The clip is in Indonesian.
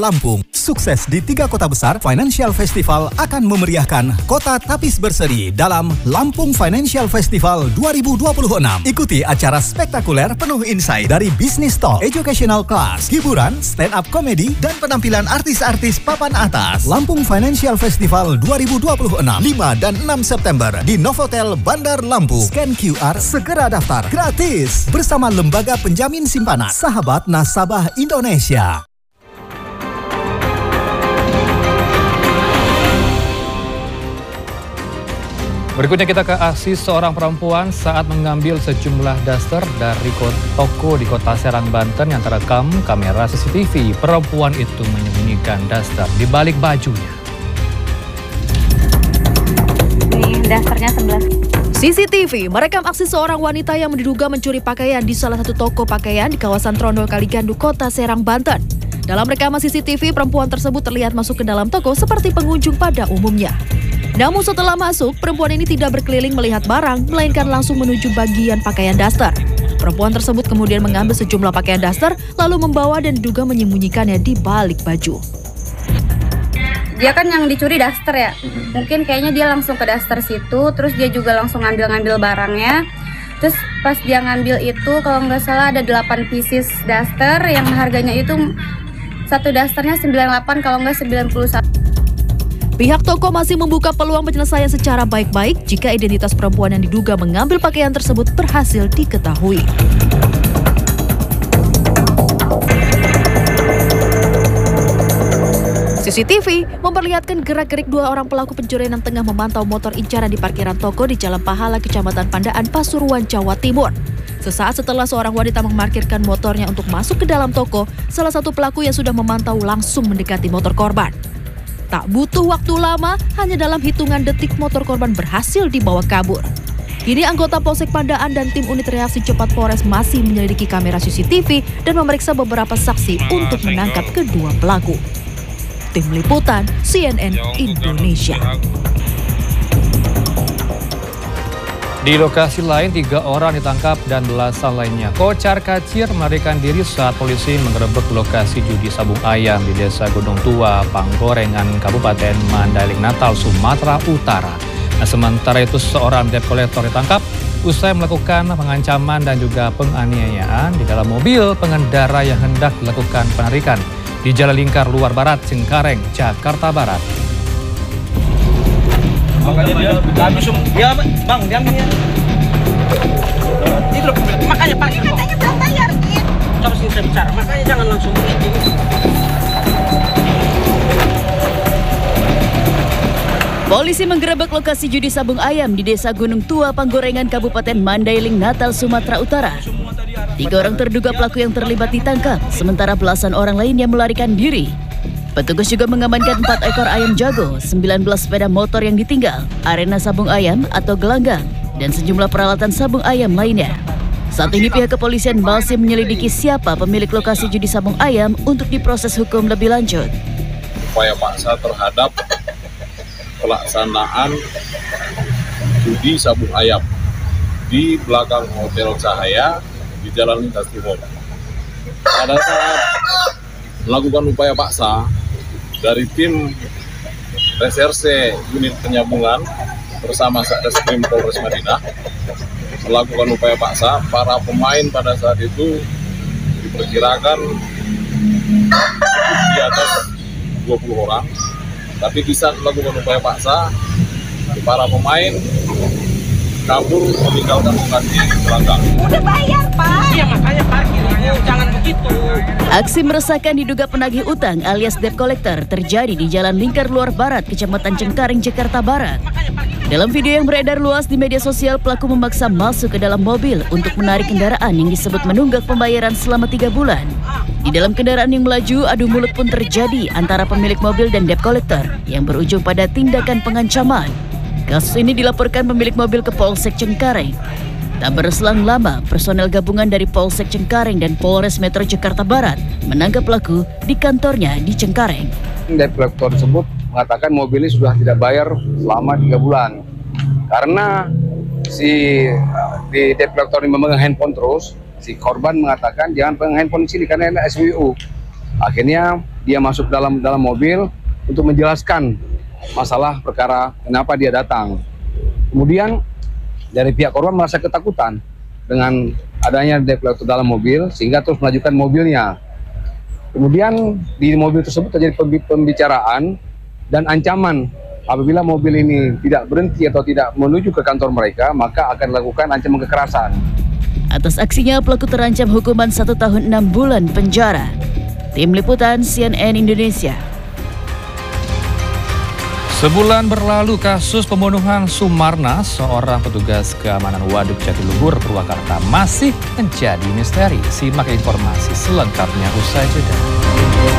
Lampung, sukses di 3 kota besar, Financial Festival akan memeriahkan kota Tapis Berseri dalam Lampung Financial Festival 2026. Ikuti acara spektakuler penuh insight dari business talk, educational class, hiburan, stand-up comedy, dan penampilan artis-artis papan atas. Lampung Financial Festival 2026, 5 dan 6 September di Novotel Bandar Lampung. Scan QR, segera daftar, gratis. Bersama Lembaga Penjamin Simpanan, Sahabat Nasabah Indonesia. Berikutnya kita ke aksi seorang perempuan saat mengambil sejumlah daster dari toko di kota Serang, Banten yang terekam kamera CCTV. Perempuan itu menyembunyikan daster di balik bajunya. Ini dasternya 11. CCTV merekam aksi seorang wanita yang diduga mencuri pakaian di salah satu toko pakaian di kawasan Trondol Kaligandu, kota Serang, Banten. Dalam rekaman CCTV, perempuan tersebut terlihat masuk ke dalam toko seperti pengunjung pada umumnya. Namun setelah masuk, perempuan ini tidak berkeliling melihat barang, melainkan langsung menuju bagian pakaian daster. Perempuan tersebut kemudian mengambil sejumlah pakaian daster, lalu membawa dan diduga menyembunyikannya di balik baju. Dia kan yang dicuri daster ya, mungkin kayaknya dia langsung ke daster situ, terus dia juga langsung ngambil barangnya. Terus pas dia ngambil itu, kalau nggak salah ada 8 pieces daster yang harganya itu satu dasternya 98, kalau nggak 91. Pihak toko masih membuka peluang penyelesaian secara baik-baik jika identitas perempuan yang diduga mengambil pakaian tersebut berhasil diketahui. CCTV memperlihatkan gerak-gerik 2 orang pelaku pencurian yang tengah memantau motor incaran di parkiran toko di Jalan Pahala, Kecamatan Pandaan, Pasuruan, Jawa Timur. Sesaat setelah seorang wanita memarkirkan motornya untuk masuk ke dalam toko, salah satu pelaku yang sudah memantau langsung mendekati motor korban. Tak butuh waktu lama, hanya dalam hitungan detik motor korban berhasil dibawa kabur. Kini anggota Polsek Pandaan dan tim unit reaksi cepat Polres masih menyelidiki kamera CCTV dan memeriksa beberapa saksi untuk menangkap kedua pelaku. Tim Liputan CNN Indonesia. Di lokasi lain, 3 orang ditangkap dan belasan lainnya kocar-kacir melarikan diri saat polisi mengerebek lokasi judi sabung ayam di Desa Gunung Tua, Panggorengan, Kabupaten Mandailing Natal, Sumatera Utara. Nah, sementara itu seorang debt collector ditangkap usai melakukan pengancaman dan juga penganiayaan di dalam mobil pengendara yang hendak melakukan penarikan di Jalan Lingkar Luar Barat, Cengkareng, Jakarta Barat. Makanya dia habis dia bang dia ambilnya itu loh, makanya Pak itu katanya belum bayar gitu. Coba sini saya bicara, makanya jangan langsung begini. Polisi menggerebek lokasi judi sabung ayam di Desa Gunung Tua, Panggorengan, Kabupaten Mandailing, Natal, Sumatera Utara. 3 orang terduga pelaku yang terlibat ditangkap, sementara belasan orang lainnya melarikan diri. Petugas juga mengamankan 4 ekor ayam jago, 19 sepeda motor yang ditinggal, arena sabung ayam atau gelanggang, dan sejumlah peralatan sabung ayam lainnya. Saat ini pihak kepolisian masih menyelidiki siapa pemilik lokasi judi sabung ayam untuk diproses hukum lebih lanjut. Upaya paksa terhadap pelaksanaan judi sabung ayam di belakang Hotel Cahaya di Jalan Lintas Timur. Pada saat melakukan upaya paksa dari tim reserse unit penyambungan bersama Satreskrim Polres Madinah melakukan upaya paksa, para pemain pada saat itu diperkirakan di atas 20 orang, tapi di saat melakukan upaya paksa para pemain kabur meninggalkan lokasi belakang. Udah bayar, Pak. Iya makanya parkir, jangan begitu. Aksi meresahkan diduga penagih utang alias debt collector terjadi di Jalan Lingkar Luar Barat, Kecamatan Cengkareng, Jakarta Barat. Dalam video yang beredar luas di media sosial, pelaku memaksa masuk ke dalam mobil untuk menarik kendaraan yang disebut menunggak pembayaran selama 3 bulan. Di dalam kendaraan yang melaju, adu mulut pun terjadi antara pemilik mobil dan debt collector yang berujung pada tindakan pengancaman. Kasus ini dilaporkan pemilik mobil ke Polsek Cengkareng. Tak berselang lama, personel gabungan dari Polsek Cengkareng dan Polres Metro Jakarta Barat menangkap pelaku di kantornya di Cengkareng. Debt collector tersebut mengatakan mobil ini sudah tidak bayar selama 3 bulan. Karena si di debt collector ini memegang handphone terus, si korban mengatakan jangan pegang handphone di sini karena ada SWU. Akhirnya dia masuk dalam mobil untuk menjelaskan masalah perkara kenapa dia datang. Kemudian dari pihak korban merasa ketakutan dengan adanya debt collector dalam mobil sehingga terus melajukan mobilnya. Kemudian di mobil tersebut terjadi pembicaraan dan ancaman apabila mobil ini tidak berhenti atau tidak menuju ke kantor mereka maka akan dilakukan ancaman kekerasan. Atas aksinya pelaku terancam hukuman 1 tahun 6 bulan penjara. Tim Liputan CNN Indonesia. Sebulan berlalu kasus pembunuhan Sumarna, seorang petugas keamanan Waduk Jatiluhur, Purwakarta, masih menjadi misteri. Simak informasi selengkapnya usai jeda.